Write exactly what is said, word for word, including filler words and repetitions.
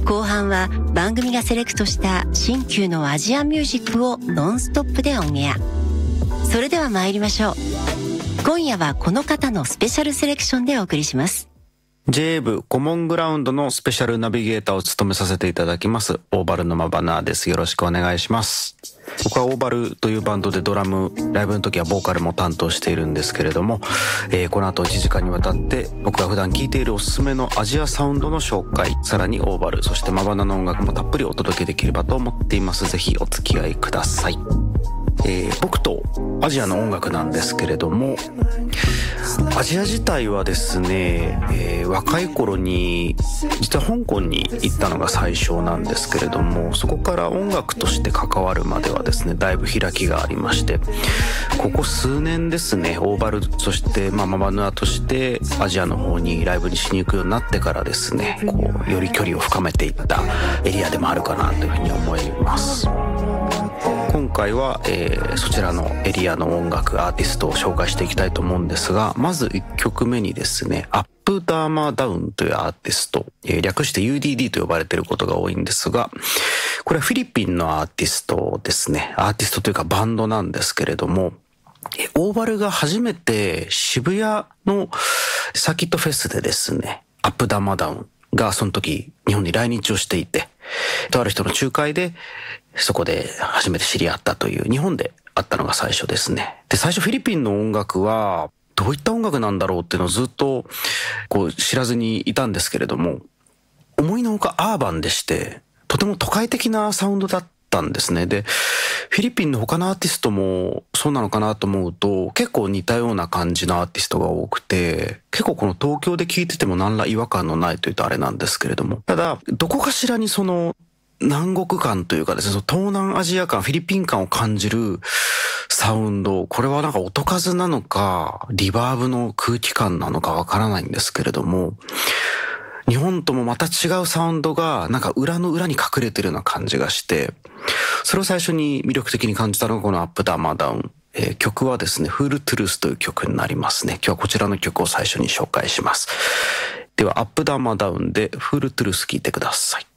後半は番組がセレクトした新旧のアジアンミュージックをノンストップでオンエア。それでは参りましょう。今夜はこの方のスペシャルセレクションでお送りします。 ジェイエー 部コモングラウンドのスペシャルナビゲーターを務めさせていただきますオーバルのまばなです。よろしくお願いします。僕はオーバルというバンドでドラム、ライブの時はボーカルも担当しているんですけれども、えー、この後いちじかんにわたって僕が普段聴いているおすすめのアジアサウンドの紹介、さらにオーバル、そしてまばなの音楽もたっぷりお届けできればと思っています。ぜひお付き合いください。えー、僕とアジアの音楽なんですけれども、アジア自体はですね、えー、若い頃に実は香港に行ったのが最初なんですけれども、そこから音楽として関わるまではですね、だいぶ開きがありまして、ここ数年ですね、オーバル、そしてまあマバヌアとしてアジアの方にライブにしに行くようになってからですね、こうより距離を深めていったエリアでもあるかなというふうに思います。今回は、えー、そちらのエリアの音楽アーティストを紹介していきたいと思うんですが、まずいっきょくめにですね、アップダーマーダウンというアーティスト、えー、略して ユーディーディー と呼ばれていることが多いんですが、これはフィリピンのアーティストですね。アーティストというかバンドなんですけれども、オーバルが初めて渋谷のサーキットフェスでですね、アップダーマーダウンがその時日本に来日をしていて、とある人の仲介でそこで初めて知り合ったという、日本で会ったのが最初ですね。で、最初フィリピンの音楽はどういった音楽なんだろうっていうのをずっとこう知らずにいたんですけれども、思いのほかアーバンでして、とても都会的なサウンドだったんですね。で、フィリピンの他のアーティストもそうなのかなと思うと、結構似たような感じのアーティストが多くて、結構この東京で聴いてても何ら違和感のないというとあれなんですけれども、ただどこかしらにその南国感というかですね、その東南アジア感、フィリピン感を感じるサウンド、これはなんか音数なのかリバーブの空気感なのかわからないんですけれども、日本ともまた違うサウンドがなんか裏の裏に隠れてるような感じがして、それを最初に魅力的に感じたのがこのアップダーマーダウン、えー、曲はですね、フールトゥルースという曲になりますね。今日はこちらの曲を最初に紹介します。ではアップダーマーダウンでフールトゥルース聴いてください。